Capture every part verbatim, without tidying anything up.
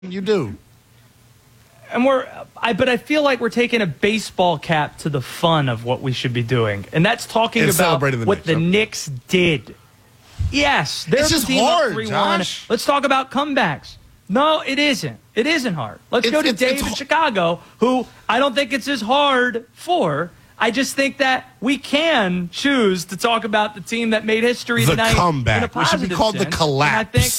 You do. And we're, I, but I feel like we're taking a baseball cap to the fun of what we should be doing, and that's talking And about celebrating the what Knicks, the okay. Knicks did. Yes, they're It's the just team hard, up three one. Josh. Let's talk about comebacks. No, it isn't. It isn't hard. Let's It's- go to it's- Dave it's in h- Chicago, who I don't think it's as hard for. I just think that we can choose to talk about the team that made history The tonight. comeback. In a It should be positive called the sense. collapse. And I think,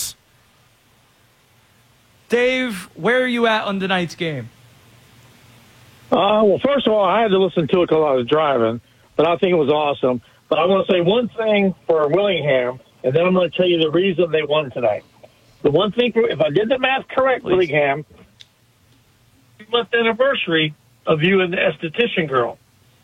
Dave, where are you at on tonight's game? Uh, well, first of all, I had to listen to it because I was driving, but I think it was awesome. But I want to say one thing for Willingham, and then I'm going to tell you the reason they won tonight. The one thing, for, if I did the math correct, Please. Willingham, left anniversary of you and the esthetician girl.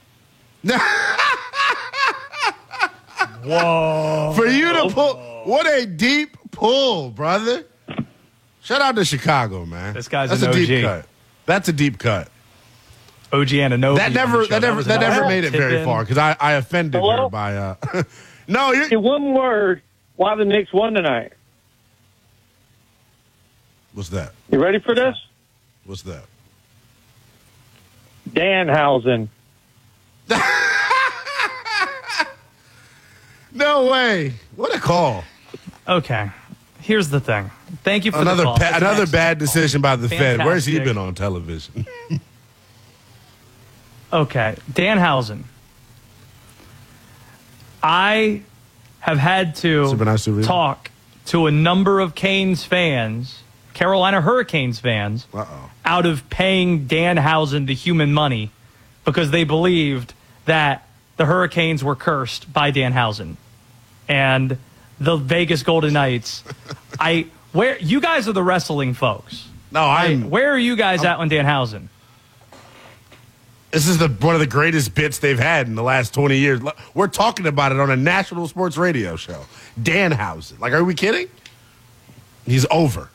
Whoa. For you to pull, what a deep pull, brother. Shout out to Chicago, man. This guy's That's an a deep O G. cut. That's a deep cut. O G Anunoby. That never, that never, was that another never made it very tip-in. far because I, I offended Hello? her by. Uh, no, you're. In one word, why the Knicks won tonight. What's that? You ready for this? What's that? Danhausen. No way! What a call! Okay. Here's the thing. Thank you for Another the call. pa- That's an another excellent bad call. decision by the Fed. Where's he Fantastic. been on television? Okay. Danhausen. I have had to Super nice to read. talk to a number of Canes fans, Carolina Hurricanes fans, Uh-oh. out of paying Danhausen the human money because they believed that the Hurricanes were cursed by Danhausen and the Vegas Golden Knights. I where you guys are the wrestling folks. No, I'm. Where are you guys at on Danhausen? This is the one of the greatest bits they've had in the last twenty years. We're talking about it on a national sports radio show. Danhausen. Like, are we kidding? He's over.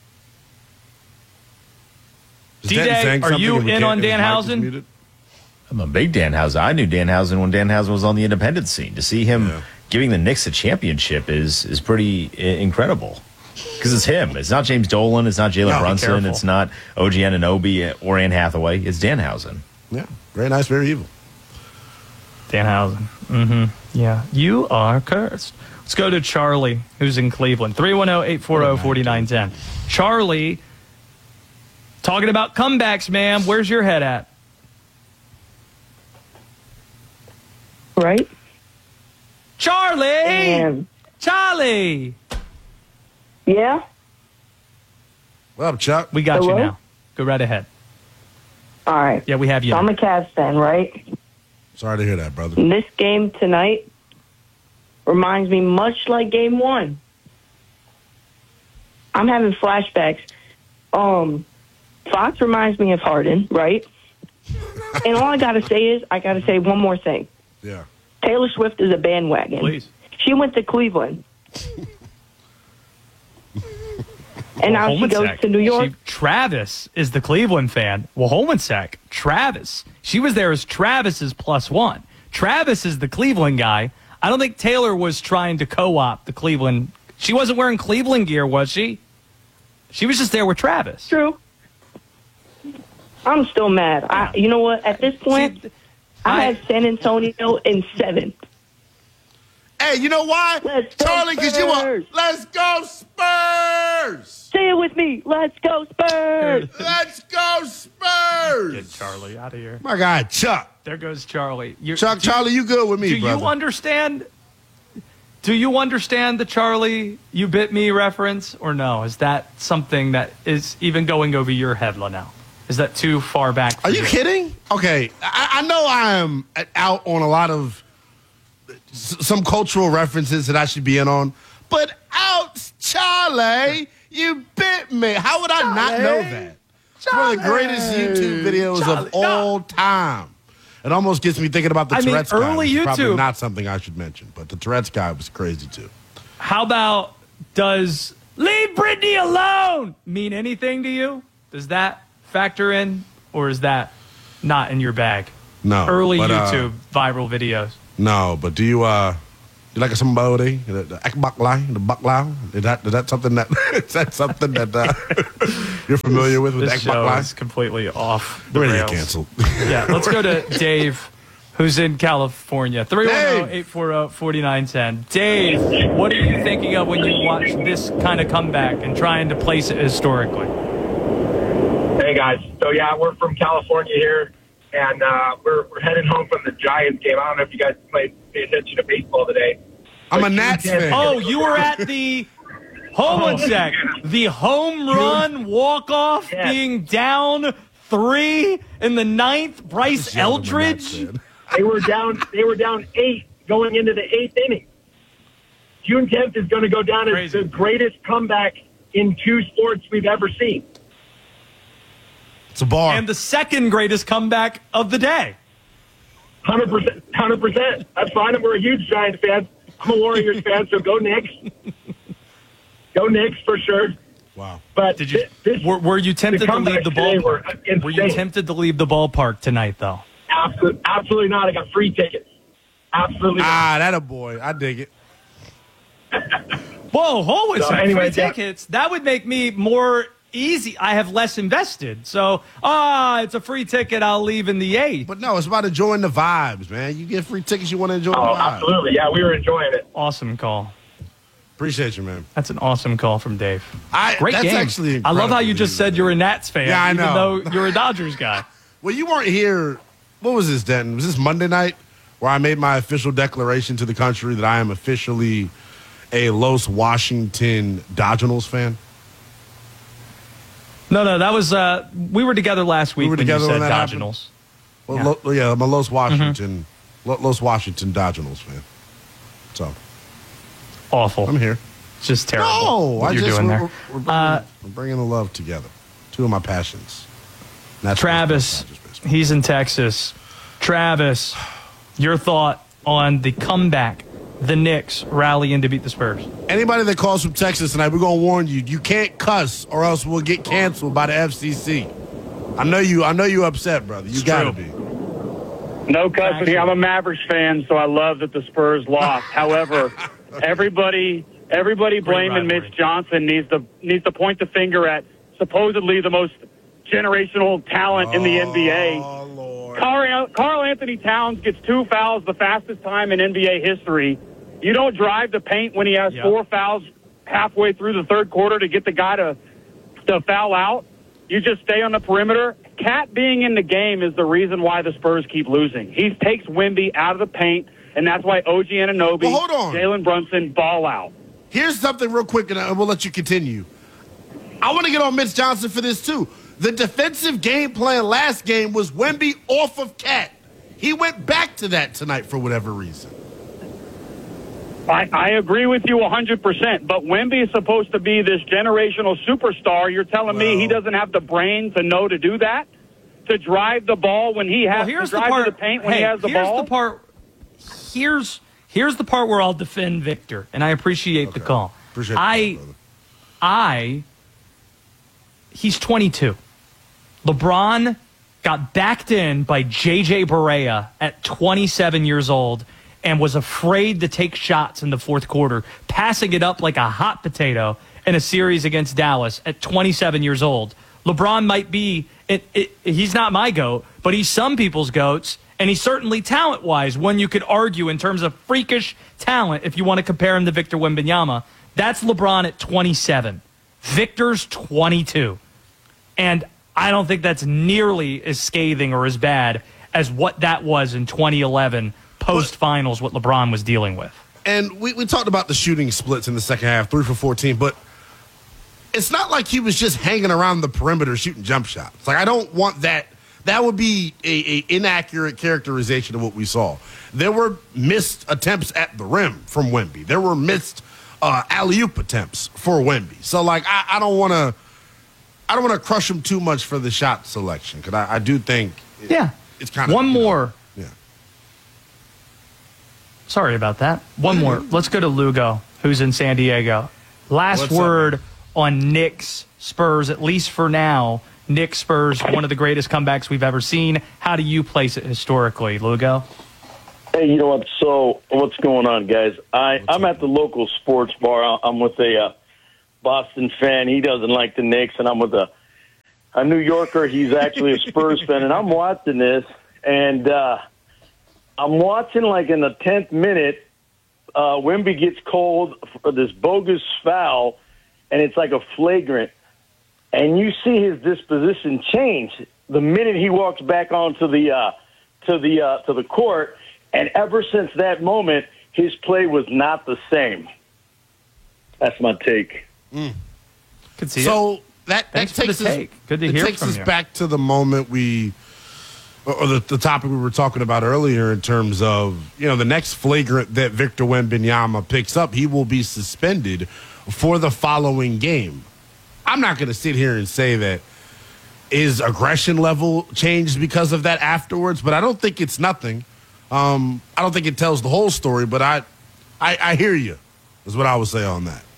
Is D-Day, Denton saying are something you and we in can't- on his mic is Danhausen? muted? I'm a big Danhausen. I knew Danhausen when Danhausen was on the independent scene. To see him Yeah. giving the Knicks a championship is is pretty I- incredible. Because it's him. It's not James Dolan. It's not Jalen No, be Brunson. careful. It's not O G Anunoby or Ann Hathaway. It's Danhausen. Yeah. Very nice, very evil. Danhausen. Mm-hmm. Yeah. You are cursed. Let's go to Charlie, who's in Cleveland. three one zero, eight four zero, four nine one zero. Charlie, talking about comebacks, ma'am. Where's your head at? Right? Charlie! And Charlie! yeah, What up, Chuck? We got Hello? you now. Go right ahead. all right. Yeah, we have you So I'm now. a Cavs fan, right? Sorry to hear that, brother. And this game tonight reminds me much like game one. I'm having flashbacks. Um, Fox reminds me of Harden, right? And all I got to say is, I got to say one more thing. Yeah. Taylor Swift is a bandwagon. Please. She went to Cleveland. And now she goes Holmansack. to New York. She, Travis is the Cleveland fan. Well, Holmansack, Travis. She was there as Travis's plus one. Travis is the Cleveland guy. I don't think Taylor was trying to co-opt the Cleveland. She wasn't wearing Cleveland gear, was she? She was just there with Travis. True. I'm still mad. I, you know what? At this point, See, I, I- had San Antonio in seven. Hey, you know why? Let's go Charlie, because you Spurs. want. Let's go Spurs! Say it with me. Let's go Spurs. Let's go Spurs! Get Charlie out of here. My guy, Chuck. There goes Charlie. You're, Chuck, do, Charlie, you good with me, do brother? you understand? Do you understand the Charlie "you bit me" reference, or no? Is that something that is even going over your head now? Is that too far back? For Are you kidding? Okay, I, I know I am out on a lot of s- some cultural references that I should be in on, but out, Charlie, you bit me. How would I not know that? It's one of the greatest YouTube videos Charlie, of all time. It almost gets me thinking about the I mean, Tourette's guy. early which is Probably YouTube- not something I should mention, but the Tourette's guy was crazy too. How about does "leave Britney alone" mean anything to you? Does that factor in, or is that not in your bag? No, Early but, uh, YouTube viral videos. No, but do you uh You like a somebody, the the ekbaklai, the baklao? Is that is that something that is that something that uh, you're familiar with with This show ekbaklai? is completely off the We're gonna rails. get canceled. Yeah, let's go to Dave, who's in California. three one zero, Dave. eight four zero, four nine one zero. Dave, what are you thinking of when you watch this kind of comeback and trying to place it historically? Hey guys, so yeah, we're from California here, and uh, we're we're heading home from the Giants game. I don't know if you guys played pay attention to baseball today. I'm a Nats But you fan. can't- Oh, you were at the hold one sec. The home run walk off Yes. being down three in the ninth. Bryce Yeah, I'm a Nats Eldridge. fan. They were down. They were down eight going into the eighth inning. June tenth is going to go down as Crazy. the greatest comeback in two sports we've ever seen. It's a bar. And the second greatest comeback of the day. Hundred percent. Hundred percent. That's fine. We're a huge Giants fan. I'm a Warriors fan, so go Knicks. Go Knicks for sure. Wow. But Did you? thi- this, Were, were you tempted to leave comebacks the today were ballpark? Were you insane. tempted to leave the ballpark tonight, though? Absolutely, absolutely not. I got free tickets. Absolutely not. Ah, that a boy. I dig it. Whoa, hold So so anyway, free that- tickets. That would make me more easy. I have less invested. So, ah, it's a free ticket. I'll leave in the eighth. But no, it's about enjoying the vibes, man. You get free tickets, you want to enjoy Oh, the vibes. absolutely. Yeah, we were enjoying it. Awesome call. Appreciate you, man. That's an awesome call from Dave. I, Great that's game. actually I love how you incredible just news, said man. you're a Nats fan, Yeah, I even know. though you're a Dodgers guy. Well, you weren't here. What was this, Denton? Was this Monday night where I made my official declaration to the country that I am officially a Los Washington Dodgers fan? No, no, that was uh, we were together last week were when together you said when that happened? Dodgers. Well, Yeah. Lo- yeah, I'm a Los Washington, Lo- Los Washington Dodgers fan. So Awful. I'm here. It's just terrible. No, what I you're just doing we're, there. we're, bringing, Uh, we're bringing the love together. Two of my passions. Natural Travis, baseball, Dodgers baseball. he's in Texas. Travis, your thought on the comeback the Knicks rally in to beat the Spurs? Anybody that calls from Texas tonight, we're gonna warn you: you can't cuss, or else we'll get canceled by the F C C. I know you. I know you upset, brother. You It's gotta true. be. No cussing here. I'm a Mavericks fan, so I love that the Spurs lost. However, everybody everybody blaming rivalry. Mitch Johnson needs to needs to point the finger at supposedly the most generational talent in the N B A. Oh Lord. Carl, Carl Anthony Towns gets two fouls, the fastest time in N B A history. You don't drive the paint when he has Yep. four fouls halfway through the third quarter to get the guy to to foul out. You just stay on the perimeter. Cat being in the game is the reason why the Spurs keep losing. He takes Wemby out of the paint, and that's why O G Anunoby, Well, hold on. Jalen Brunson ball out. Here's something real quick, and I- we'll let you continue. I want to get on Mitch Johnson for this too. The defensive game plan last game was Wemby off of Cat. He went back to that tonight for whatever reason. I, I agree with you one hundred percent, but Wemby is supposed to be this generational superstar. You're telling me he Well- doesn't have the brain to know to do that? To drive the ball when he has Well, here's to the drive part. to the paint when hey, he has the here's ball? the part. Here's here's the part where I'll defend Victor, and I appreciate the Okay. call. Appreciate I that, brother. I he's twenty-two. LeBron got backed in by J J Barea at twenty-seven years old and was afraid to take shots in the fourth quarter, passing it up like a hot potato in a series against Dallas at twenty-seven years old. LeBron might be, it, it, he's not my GOAT, but he's some people's GOATs, and he's certainly talent-wise, one you could argue in terms of freakish talent if you want to compare him to Victor Wembanyama. That's LeBron at twenty-seven. Victor's twenty-two. And I don't think that's nearly as scathing or as bad as what that was in twenty eleven post-finals, what LeBron was dealing with. And we, we talked about the shooting splits in the second half, three for fourteen, but it's not like he was just hanging around the perimeter shooting jump shots. Like, I don't want that. That would be a, a inaccurate characterization of what we saw. There were missed attempts at the rim from Wemby. There were missed uh, alley-oop attempts for Wemby. So, like, I, I don't want to I don't want to crush him too much for the shot selection because I, I do think it, Yeah. it's kind of One more. Yeah. Sorry about that. One more. Let's go to Lugo, who's in San Diego. Last What's up, word man? on Knicks Spurs, at least for now. Knicks Spurs, one of the greatest comebacks we've ever seen. How do you place it historically, Lugo? Hey, you know what? So, what's going on, guys? I, I'm at the local sports bar. I'm with a uh, Boston fan. He doesn't like the Knicks, and I'm with a, a New Yorker. He's actually a Spurs fan, and I'm watching this, and uh, I'm watching, like, in the tenth minute, uh, Wemby gets called for this bogus foul, and it's like a flagrant. And you see his disposition change the minute he walks back onto the uh, to the uh, to the court. And ever since that moment, his play was not the same. That's my take. Mm. Could see so it. that, that Thanks takes for the us, take. Good to it hear takes from us you. back to the moment we, or the, the topic we were talking about earlier in terms of, you know, the next flagrant that Victor Wembanyama picks up, he will be suspended for the following game. I'm not going to sit here and say that his aggression level changed because of that afterwards, but I don't think it's nothing. Um, I don't think it tells the whole story, but I, I, I hear you, is what I would say on that.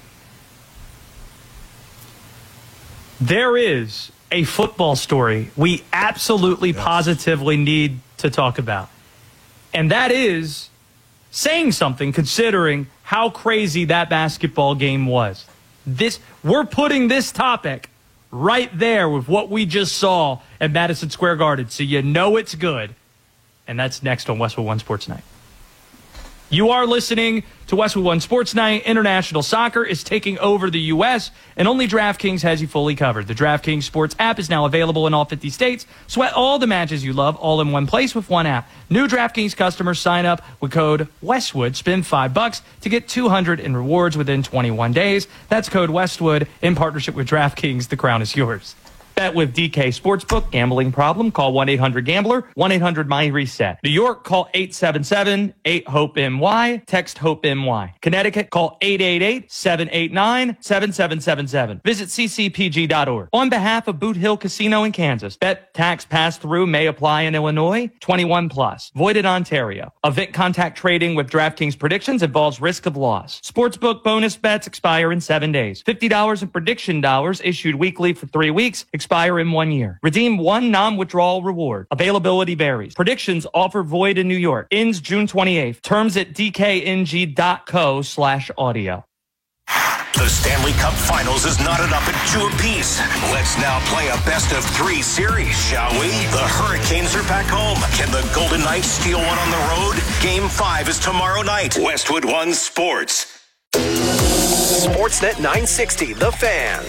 There is a football story we absolutely, yes. positively need to talk about. And that is saying something considering how crazy that basketball game was. This, we're putting this topic right there with what we just saw at Madison Square Garden, so you know it's good. And that's next on Westwood One Sports Night. You are listening to Westwood One Sports Night. International soccer is taking over the U S, and only DraftKings has you fully covered. The DraftKings Sports app is now available in all fifty states. Sweat all the matches you love all in one place with one app. New DraftKings customers sign up with code Westwood. Spend five bucks to get two hundred in rewards within twenty-one days. That's code Westwood in partnership with DraftKings. The crown is yours. Bet with D K Sportsbook. Gambling problem? Call one eight hundred gambler, one eight hundred my reset. New York, call eight seven seven eight hope M Y. Text HOPE-M-Y. Connecticut, call eight eight eight seven eight nine seven seven seven seven. Visit c c p g dot org. On behalf of Boot Hill Casino in Kansas, bet tax pass-through may apply in Illinois. twenty-one plus. Void in Ontario. Event contact trading with DraftKings predictions involves risk of loss. Sportsbook bonus bets expire in seven days. fifty dollars in prediction dollars issued weekly for three weeks. Expire in one year. Redeem one non-withdrawal reward. Availability varies. Predictions offer void in New York. Ends June twenty-eighth. Terms at d k n g dot co slash audio. The Stanley Cup Finals is knotted up at two apiece. Let's now play a best of three series, shall we? The Hurricanes are back home. Can the Golden Knights steal one on the road? Game five is tomorrow night. Westwood One Sports. Sportsnet nine sixty, The Fan.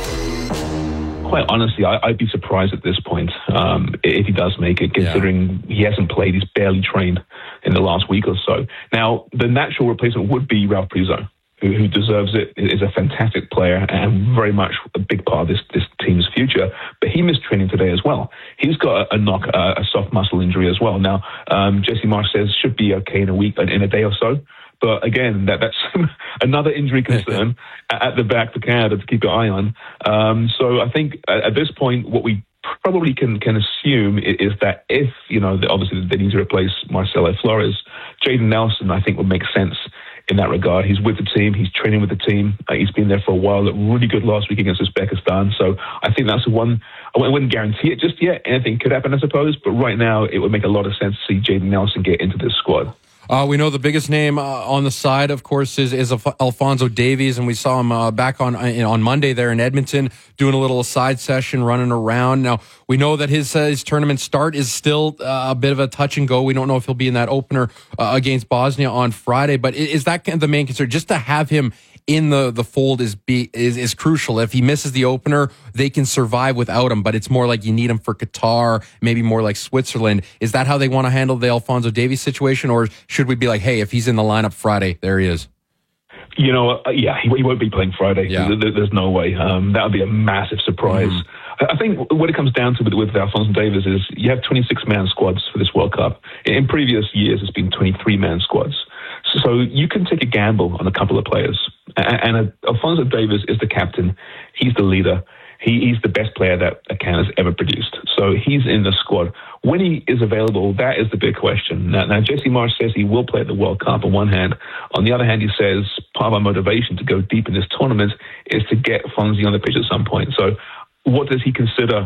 Quite honestly, I, I'd be surprised at this point um, if he does make it, considering yeah. he hasn't played. He's barely trained in the last week or so. Now, the natural replacement would be Ralph Priso, who, who deserves it, is a fantastic player and very much a big part of this, this team's future. But he missed training today as well. He's got a, a knock, a, a soft muscle injury as well. Now, um, Jesse Marsh says should be okay in a week, in a day or so. But again, that, that's another injury concern at the back for Canada to keep an eye on. Um, so I think at this point, what we probably can can assume is that if, you know, obviously they need to replace Marcelo Flores, Jaden Nelson, I think, would make sense in that regard. He's with the team. He's training with the team. Uh, he's been there for a while. Looked really good last week against Uzbekistan. So I think that's the one. I wouldn't guarantee it just yet. Anything could happen, I suppose. But right now, it would make a lot of sense to see Jaden Nelson get into this squad. Uh, we know the biggest name uh, on the side, of course, is, is Alphonso Davies, and we saw him uh, back on on Monday there in Edmonton doing a little side session, running around. Now, we know that his, uh, his tournament start is still uh, a bit of a touch and go. We don't know if he'll be in that opener uh, against Bosnia on Friday, but is that kind of the main concern? Just to have him in the, the fold is, be, is is crucial. If he misses the opener, they can survive without him, but it's more like you need him for Qatar, maybe more like Switzerland. Is that how they want to handle the Alphonso Davies situation, or should we be like, hey, if he's in the lineup Friday, there he is? You know, uh, yeah, he, he won't be playing Friday. Yeah. There, there's no way. Um, that would be a massive surprise. Mm-hmm. I think what it comes down to with, with Alphonso Davies is you have twenty-six man squads for this World Cup. In previous years, it's been twenty-three man squads. So you can take a gamble on a couple of players. And, and Alphonso Davies is the captain. He's the leader. He, he's the best player that Canada's ever produced. So he's in the squad. When he is available, that is the big question. Now, now, Jesse Marsh says he will play at the World Cup on one hand. On the other hand, he says part of our motivation to go deep in this tournament is to get Fonzie on the pitch at some point. So what does he consider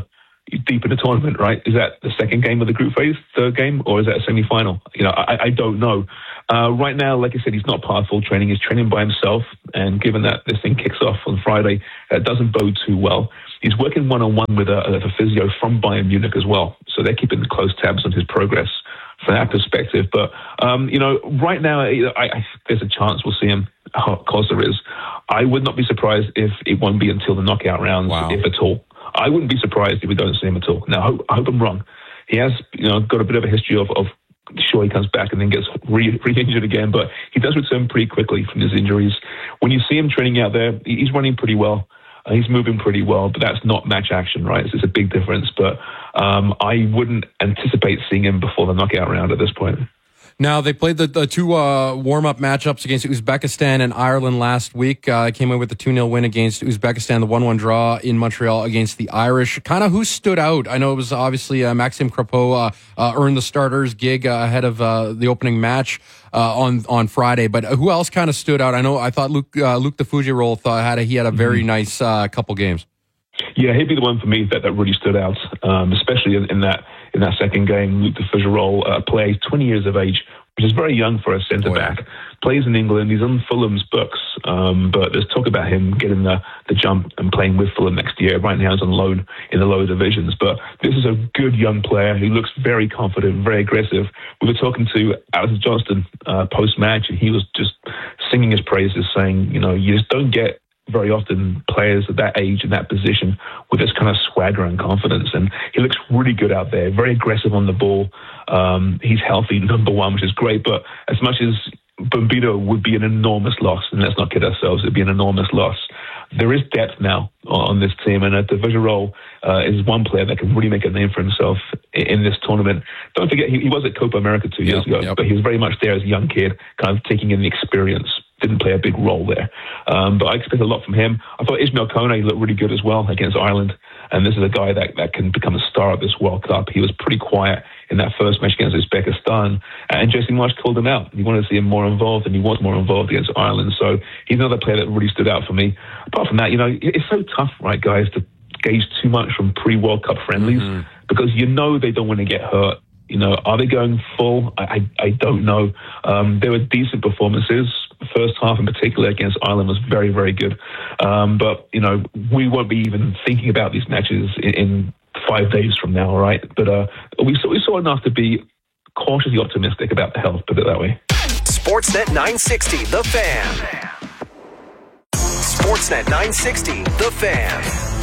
deep in the tournament, right? Is that the second game of the group phase, third game, or is that a semi-final? You know, I, I don't know. Uh, right now, like I said, he's not part of full training. He's training by himself, and given that this thing kicks off on Friday, that doesn't bode too well. He's working one-on-one with a, a physio from Bayern Munich as well, so they're keeping close tabs on his progress from that perspective. But, um, you know, right now, I, I, there's a chance we'll see him. Of course there is. I would not be surprised if it won't be until the knockout rounds, wow. if at all. I wouldn't be surprised if we don't see him at all. Now, I hope, I hope I'm wrong. He has, you know, got a bit of a history of, of sure he comes back and then gets re- re-injured again, but he does return pretty quickly from his injuries. When you see him training out there, he's running pretty well. Uh, he's moving pretty well, but that's not match action, right? So it's a big difference. But um, I wouldn't anticipate seeing him before the knockout round at this point. Now, they played the, the two uh, warm-up matchups against Uzbekistan and Ireland last week. Uh, came away with the two nil win against Uzbekistan, the one one draw in Montreal against the Irish. Kind of who stood out? I know it was obviously uh, Maxime Crepeau uh, uh, earned the starter's gig uh, ahead of uh, the opening match uh, on on Friday, but who else kind of stood out? I know I thought Luke uh, Luke de Fougerolles thought had a, he had a very mm-hmm. nice uh, couple games. Yeah, he'd be the one for me that, that really stood out, um, especially in, in that in that second game. Luke de Fougerolles uh, plays twenty years of age, which is very young for a centre-back. Plays in England. He's on Fulham's books, um, but there's talk about him getting the, the jump and playing with Fulham next year. Right now he's on loan in the lower divisions, but this is a good young player who looks very confident, very aggressive. We were talking to Alex Johnston uh, post-match, and he was just singing his praises, saying, you know, you just don't get very often players at that age and that position with this kind of swagger and confidence. And he looks really good out there, very aggressive on the ball. Um, he's healthy, number one, which is great. But as much as Bombito would be an enormous loss, and let's not kid ourselves, it'd be an enormous loss, there is depth now on this team. And uh, de Fougerolles uh, is one player that can really make a name for himself in this tournament. Don't forget, he, he was at Copa America two years yep, ago, yep. but he was very much there as a young kid, kind of taking in the experience. Didn't play a big role there. Um, but I expect a lot from him. I thought Ismail Kone looked really good as well against Ireland. And this is a guy that, that can become a star of this World Cup. He was pretty quiet in that first match against Uzbekistan. And Jesse Marsch called him out. He wanted to see him more involved, and he was more involved against Ireland. So he's another player that really stood out for me. Apart from that, you know, it's so tough, right, guys, to gauge too much from pre-World Cup friendlies mm-hmm. because you know they don't want to get hurt. You know, are they going full? I, I, I don't know. Um, there were decent performances. First half in particular against Ireland was very, very good. Um, but, you know, we won't be even thinking about these matches in, in five days from now, all right? But uh, we, saw, we saw enough to be cautiously optimistic about the health, put it that way. Sportsnet nine sixty, The Fan. Sportsnet nine sixty, The Fan.